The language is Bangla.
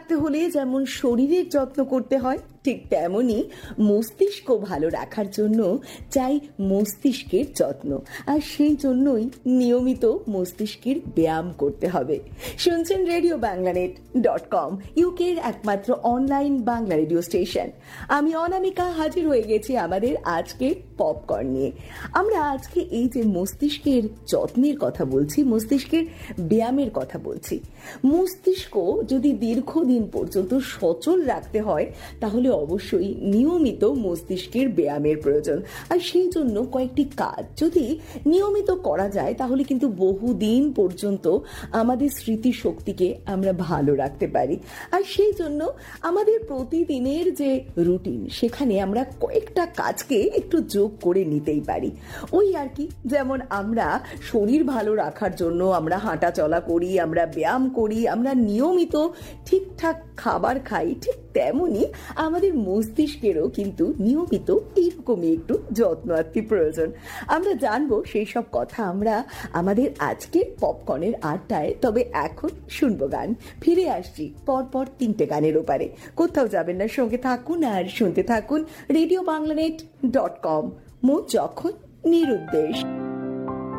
রাখতে হলে যেমন শরীরের যত্ন করতে হয়, ঠিক তেমনই মস্তিষ্ক ভালো রাখার জন্য চাই মস্তিষ্কের যত্ন। আর সেই জন্যই নিয়মিত মস্তিষ্কের ব্যায়াম করতে হবে। শুনছেন RadioBanglaNet.com, ইউকের একমাত্র অনলাইন বাংলা রেডিও স্টেশন। আমি অনামিকা হাজির হয়ে গেছি আমাদের আজকে পপকর্ন নিয়ে। আমরা আজকে এই যে মস্তিষ্কের যত্নের কথা বলছি, মস্তিষ্কের ব্যায়ামের কথা বলছি। মস্তিষ্ক যদি দীর্ঘদিন পর্যন্ত সচল রাখতে হয় তাহলে অবশ্যই নিয়মিত মস্তিষ্কের ব্যায়ামের প্রয়োজন। আর সেই জন্য কয়েকটি কাজ যদি নিয়মিত করা যায় তাহলে কিন্তু বহুদিন পর্যন্ত আমাদের স্মৃতিশক্তিকে আমরা ভালো রাখতে পারি। আর সেই জন্য আমাদের প্রতিদিনের যে রুটিন, সেখানে আমরা কয়েকটা কাজকে একটু যোগ করে নিতেই পারি। ওই আর কি, যেমন আমরা শরীর ভালো রাখার জন্য আমরা হাঁটা চলা করি, আমরা ব্যায়াম করি, আমরা নিয়মিত ঠিকঠাক খাবার খাই, ঠিক তেমনই আমাদের মস্তিষ্কেরও কিন্তু নিয়মিত এইরকমই একটু যত্ন আত্মি প্রয়োজন। আমরা জানবো সেই সব কথা আমরা আমাদের আজকের পপকর্নের আড্ডায়। তবে এখন শুনবো গান। ফিরে আসছি পরপর 3টে গানের ওপারে। কোথাও যাবেন না, সঙ্গে থাকুন আর শুনতে থাকুন RadioBanglaNet.com, মন যখন নিরুদ্দেশ।